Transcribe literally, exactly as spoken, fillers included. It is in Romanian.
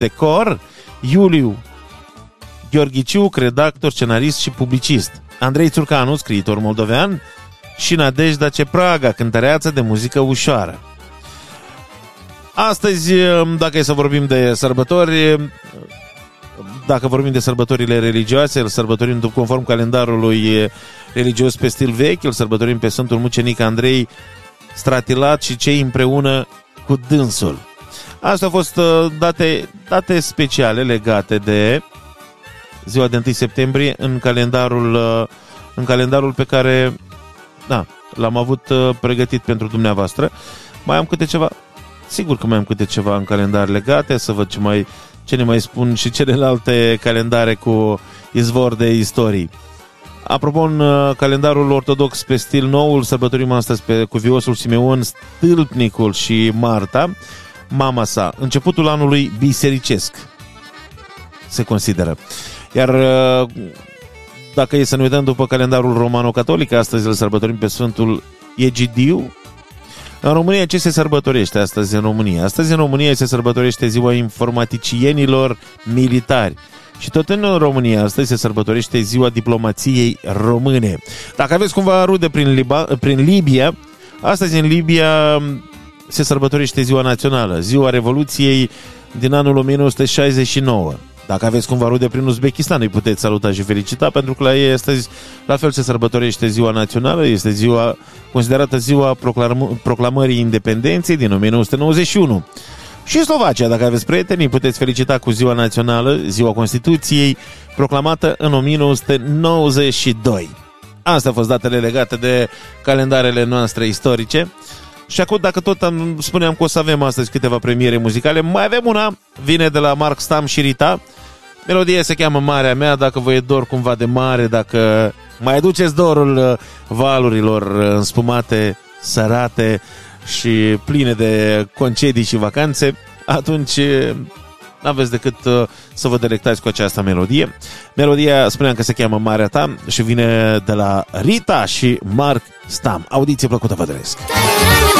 decor, Iuliu Gheorghiciuc, redactor, scenarist și publicist, Andrei Țurcanu, scriitor moldovean, și Nadejda Cepraga, cântăreață de muzică ușoară. Astăzi, dacă e să vorbim de sărbători, dacă vorbim de sărbătorile religioase, îl sărbătorim conform calendarului religios pe stil vechi, îl sărbătorim pe Sfântul Mucenic Andrei Stratilat și cei împreună cu dânsul. Astea au fost date, date speciale legate de ziua de întâi septembrie în calendarul, în calendarul pe care, da, l-am avut pregătit pentru dumneavoastră. Mai am câte ceva? Sigur că mai am câte ceva în calendar legate, să văd ce, mai, ce ne mai spun și celelalte calendare cu izvor de istorii. Apropo, în calendarul ortodox pe stil nou, îl sărbătorim astăzi pe cuviosul Simeon Stâlpnicul și Marta, mama sa. Începutul anului bisericesc se consideră. Iar dacă e să ne uităm după calendarul romano-catolic, astăzi îl sărbătorim pe Sfântul Egidiu. În România ce se sărbătorește astăzi în România? Astăzi în România se sărbătorește ziua informaticienilor militari. Și tot în România astăzi se sărbătorește ziua diplomației române. Dacă aveți cumva rude prin, Liba, prin Libia, astăzi în Libia se sărbătorește ziua națională, ziua Revoluției din anul o mie nouă sute șaizeci și nouă. Dacă aveți cumva rude prin Uzbekistan, îi puteți saluta și felicita, pentru că la ei astăzi la fel se sărbătorește ziua națională, este ziua considerată ziua proclam- proclamării independenței din o mie nouă sute nouăzeci și unu. Și în Slovacia, dacă aveți prieteni, îi puteți felicita cu ziua națională, ziua Constituției, proclamată în o mie nouă sute nouăzeci și doi. Astea au fost datele legate de calendarele noastre istorice. Și acum, dacă tot am, spuneam că o să avem astăzi câteva premiere muzicale, mai avem una, vine de la Mark Stam și Rita. Melodia se cheamă Marea Mea, dacă vă e dor cumva de mare, dacă mai aduceți dorul valurilor înspumate, sărate și pline de concedii și vacanțe, atunci n-aveți decât să vă delectați cu această melodie. Melodia, spuneam că se cheamă Marea Ta și vine de la Rita și Mark Stam. Audiție plăcută vă doresc!